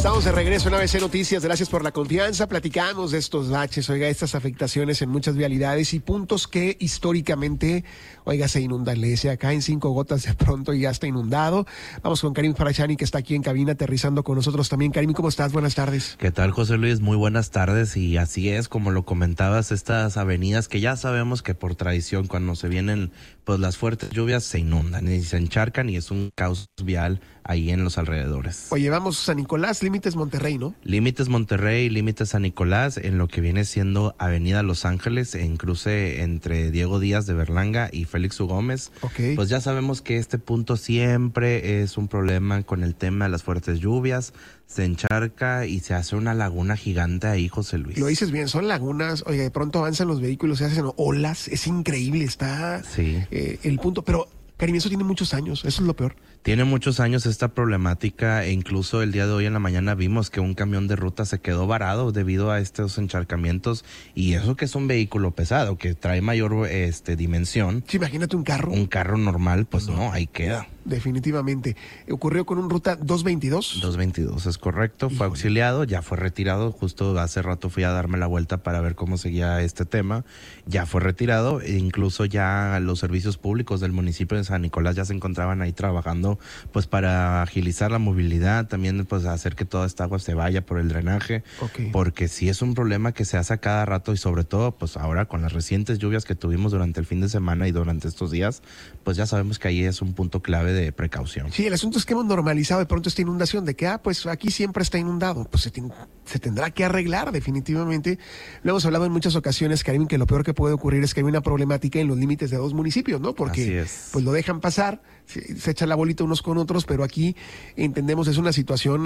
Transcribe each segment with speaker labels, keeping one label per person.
Speaker 1: Estamos de regreso en ABC Noticias. Gracias por la confianza. Platicamos de estos baches, oiga, estas afectaciones en muchas vialidades y puntos que históricamente, oiga, se inundan. Le decía acá en 5 gotas de pronto y ya está inundado. Vamos con Karim Farachani, que está aquí en cabina aterrizando con nosotros también. Karim, ¿cómo estás? Buenas tardes.
Speaker 2: ¿Qué tal, José Luis? Muy buenas tardes. Y así es, como lo comentabas, estas avenidas que ya sabemos que por tradición, cuando se vienen pues las fuertes lluvias, se inundan y se encharcan y es un caos vial ahí en los alrededores.
Speaker 1: Oye, vamos San Nicolás, límites Monterrey, ¿no?
Speaker 2: Límites Monterrey, límites San Nicolás, en lo que viene siendo Avenida Los Ángeles, en cruce entre Diego Díaz de Berlanga y Félix U. Gómez.
Speaker 1: Okay.
Speaker 2: Pues ya sabemos que este punto siempre es un problema con el tema de las fuertes lluvias. Se encharca y se hace una laguna gigante ahí, José Luis.
Speaker 1: Lo dices bien, son lagunas, oye, de pronto avanzan los vehículos, se hacen olas, es increíble, está
Speaker 2: sí.
Speaker 1: El punto, pero Karim, eso tiene muchos años, eso es lo peor.
Speaker 2: Tiene muchos años esta problemática e incluso el día de hoy en la mañana vimos que un camión de ruta se quedó varado debido a estos encharcamientos y eso que es un vehículo pesado, que trae mayor dimensión.
Speaker 1: Sí, imagínate un carro.
Speaker 2: Un carro normal, pues no, ahí queda.
Speaker 1: Definitivamente. ¿Ocurrió con un ruta 222?
Speaker 2: 222, es correcto. Fue auxiliado, ya fue retirado. Justo hace rato fui a darme la vuelta para ver cómo seguía este tema. Ya fue retirado e incluso ya los servicios públicos del municipio de San Nicolás ya se encontraban ahí trabajando pues para agilizar la movilidad, también pues hacer que toda esta agua se vaya por el drenaje.
Speaker 1: Okay.
Speaker 2: Porque sí es un problema que se hace a cada rato y sobre todo pues ahora con las recientes lluvias que tuvimos durante el fin de semana y durante estos días, pues ya sabemos que ahí es un punto clave de precaución.
Speaker 1: Sí, el asunto es que hemos normalizado de pronto esta inundación, de que, pues aquí siempre está inundado, pues se tendrá que arreglar definitivamente. Lo hemos hablado en muchas ocasiones, Karim, que lo peor que puede ocurrir es que hay una problemática en los límites de 2 municipios, ¿no? Porque pues lo dejan pasar, se echa la bolita unos con otros, pero aquí entendemos es una situación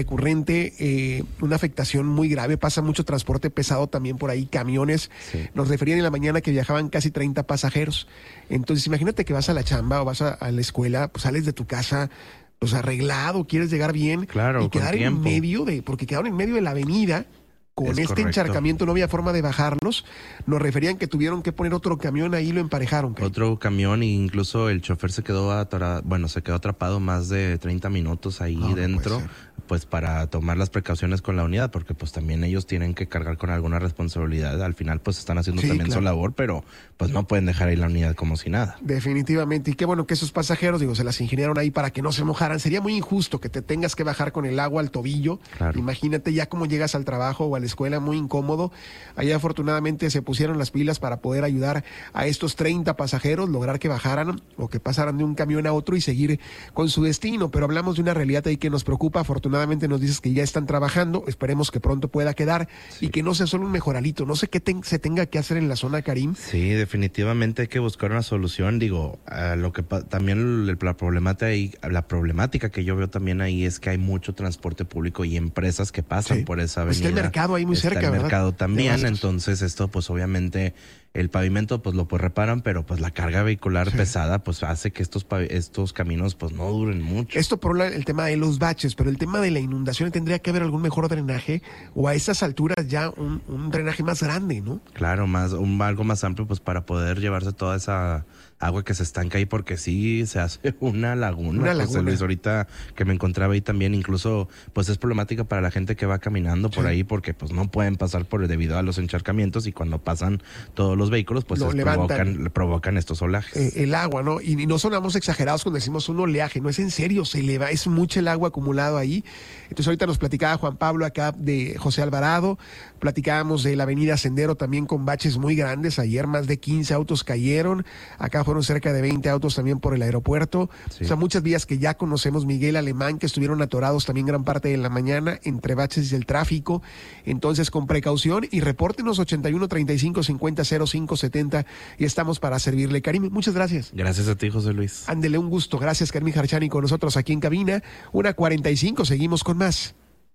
Speaker 1: recurrente, una afectación muy grave, pasa mucho transporte pesado también por ahí, camiones. Sí. Nos referían en la mañana que viajaban casi 30 pasajeros. Entonces imagínate que vas a la chamba o vas a la escuela, pues sales de tu casa pues arreglado, quieres llegar bien,
Speaker 2: claro,
Speaker 1: y quedar en medio porque quedaron en medio de la avenida. Con este encharcamiento no había forma de bajarlos. Nos referían que tuvieron que poner otro camión ahí y lo emparejaron.
Speaker 2: Otro camión e incluso el chofer se quedó atrapado más de 30 minutos ahí dentro, pues para tomar las precauciones con la unidad, porque pues también ellos tienen que cargar con alguna responsabilidad. Al final pues están haciendo también su labor, pero pues no pueden dejar ahí la unidad como si nada.
Speaker 1: Definitivamente. Y qué bueno que esos pasajeros, se las ingeniaron ahí para que no se mojaran. Sería muy injusto que te tengas que bajar con el agua al tobillo. Claro. Imagínate ya cómo llegas al trabajo o a la escuela, muy incómodo. Allá afortunadamente se pusieron las pilas para poder ayudar a estos 30 pasajeros, lograr que bajaran o que pasaran de un camión a otro y seguir con su destino. Pero hablamos de una realidad ahí que nos preocupa. Afortunadamente nos dices que ya están trabajando, esperemos que pronto pueda quedar y que no sea solo un mejoralito. No sé qué se tenga que hacer en la zona, Karim.
Speaker 2: Sí, definitivamente hay que buscar una solución. Lo que también la problemática que yo veo también ahí es que hay mucho transporte público y empresas que pasan por esa avenida.
Speaker 1: Está el mercado ahí muy cerca,
Speaker 2: ¿verdad?
Speaker 1: El
Speaker 2: mercado también, entonces esto pues obviamente el pavimento pues lo reparan, pero pues la carga vehicular pesada pues hace que estos caminos pues no duren mucho.
Speaker 1: Esto por el tema de los baches, pero el tema de la inundación tendría que haber algún mejor drenaje o a estas alturas ya un drenaje más grande, ¿no?
Speaker 2: Claro, algo más amplio pues para poder llevarse toda esa agua que se estanca ahí, porque sí se hace una laguna. José Luis, ahorita que me encontraba ahí también, incluso pues es problemática para la gente que va caminando por ahí, porque pues no pueden pasar debido a los encharcamientos y cuando pasan todos los vehículos pues provocan estos oleajes.
Speaker 1: El agua, ¿no? Y no sonamos exagerados cuando decimos un oleaje, no es en serio, se eleva, es mucho el agua acumulado ahí. Entonces ahorita nos platicaba Juan Pablo acá de José Alvarado, platicábamos de la avenida Sendero también con baches muy grandes, ayer más de 15 autos cayeron, acá fueron cerca de 20 autos también por el aeropuerto, o sea, muchas vías que ya conocemos, Miguel Alemán, que estuvieron atorados también gran parte de la mañana entre baches del tráfico. Entonces con precaución y repórtenos 81 35 50 05 70 y estamos para servirle. Karim, muchas gracias.
Speaker 2: Gracias a ti, José Luis.
Speaker 1: Ándele, un gusto. Gracias, Karim Farachani, con nosotros aquí en cabina. 1:45, seguimos con más.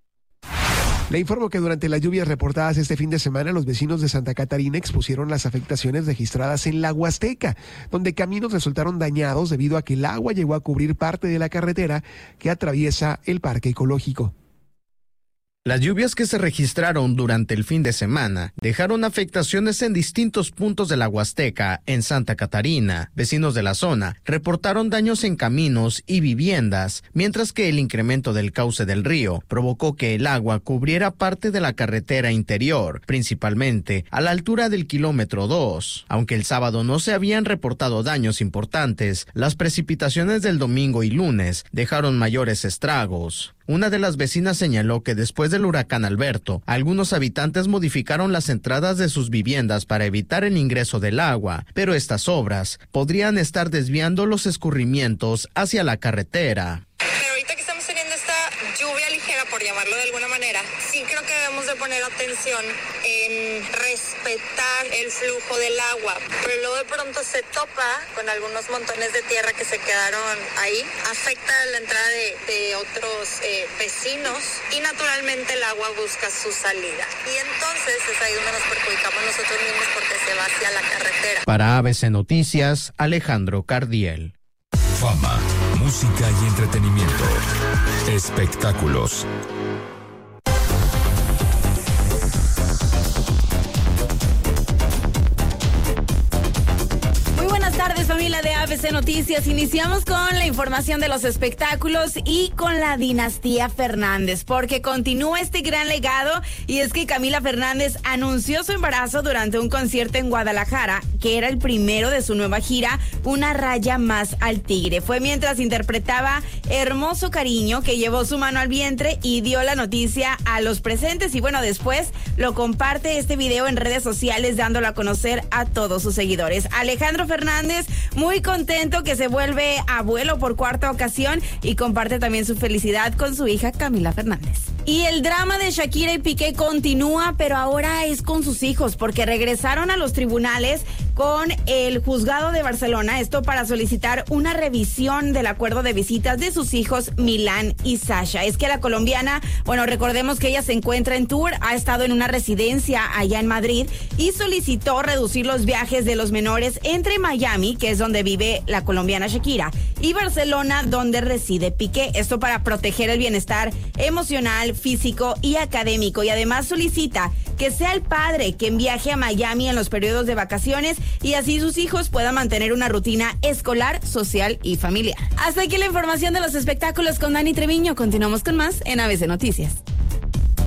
Speaker 1: Le informo que durante las lluvias reportadas este fin de semana, los vecinos de Santa Catarina expusieron las afectaciones registradas en la Huasteca, donde caminos resultaron dañados debido a que el agua llegó a cubrir parte de la carretera que atraviesa el parque ecológico.
Speaker 3: Las lluvias que se registraron durante el fin de semana dejaron afectaciones en distintos puntos de la Huasteca, en Santa Catarina. Vecinos de la zona reportaron daños en caminos y viviendas, mientras que el incremento del cauce del río provocó que el agua cubriera parte de la carretera interior, principalmente a la altura del kilómetro 2. Aunque el sábado no se habían reportado daños importantes, las precipitaciones del domingo y lunes dejaron mayores estragos. Una de las vecinas señaló que después del huracán Alberto, algunos habitantes modificaron las entradas de sus viviendas para evitar el ingreso del agua, pero estas obras podrían estar desviando los escurrimientos hacia la carretera.
Speaker 4: Pero ahorita que estamos teniendo esta lluvia ligera, por llamarlo de alguna manera, sí creo que debemos de poner atención en respetar el flujo del agua, pero luego de pronto se topa con algunos montones de tierra que se quedaron ahí, afecta la entrada de otros vecinos y naturalmente el agua busca su salida. Y entonces es ahí donde nos perjudicamos nosotros mismos porque se va hacia la carretera.
Speaker 3: Para ABC Noticias, Alejandro Cardiel.
Speaker 5: Fama, música y entretenimiento. Espectáculos.
Speaker 6: Buenas tardes, familia de ABC Noticias. Iniciamos con la información de los espectáculos y con la dinastía Fernández, porque continúa este gran legado, y es que Camila Fernández anunció su embarazo durante un concierto en Guadalajara, que era el primero de su nueva gira, Una raya más al tigre. Fue mientras interpretaba Hermoso Cariño que llevó su mano al vientre y dio la noticia a los presentes, y bueno, después lo comparte este video en redes sociales dándolo a conocer a todos sus seguidores. Alejandro Fernández muy contento que se vuelve abuelo por cuarta ocasión y comparte también su felicidad con su hija Camila Fernández. Y el drama de Shakira y Piqué continúa, pero ahora es con sus hijos, porque regresaron a los tribunales con el juzgado de Barcelona, esto para solicitar una revisión del acuerdo de visitas de sus hijos Milán y Sasha. Es que la colombiana, bueno, recordemos que ella se encuentra en tour, ha estado en una residencia allá en Madrid y solicitó reducir los viajes de los menores entre Miami, que es donde vive la colombiana Shakira, y Barcelona, donde reside Piqué, esto para proteger el bienestar emocional, físico y académico, y además solicita que sea el padre quien viaje a Miami en los periodos de vacaciones y así sus hijos puedan mantener una rutina escolar, social y familiar. Hasta aquí la información de los espectáculos con Dani Treviño. Continuamos con más en ABC Noticias.